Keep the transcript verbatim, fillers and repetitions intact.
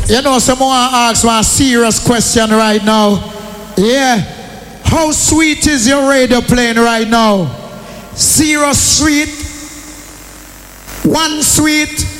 You know, someone asks one serious question right now. Yeah. How sweet is your radio playing right now? Zero sweet, one sweet,